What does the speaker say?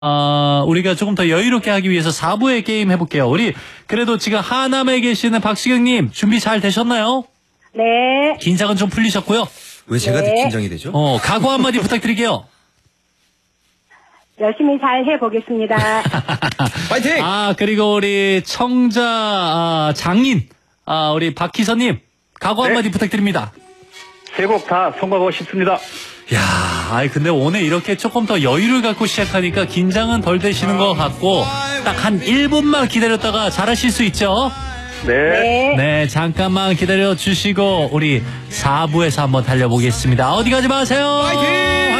우리가 조금 더 여유롭게 하기 위해서 4부의 게임 해볼게요. 우리 그래도 지금 하남에 계시는 박수경님 준비 잘 되셨나요? 네. 긴장은 좀 풀리셨고요. 왜 제가 네. 긴장이 되죠? 각오 한마디 부탁드릴게요. 열심히 잘 해보겠습니다. 파이팅! 그리고 우리 청자 장인 우리 박희선님 각오 한마디 부탁드립니다. 세 곡 다 성공하고 싶습니다. 야, 근데 오늘 이렇게 조금 더 여유를 갖고 시작하니까 긴장은 덜 되시는 것 같고 딱 한 1분만 기다렸다가 잘하실 수 있죠? 네. 네, 잠깐만 기다려 주시고 우리 4부에서 한번 달려보겠습니다. 어디 가지 마세요. 파이팅!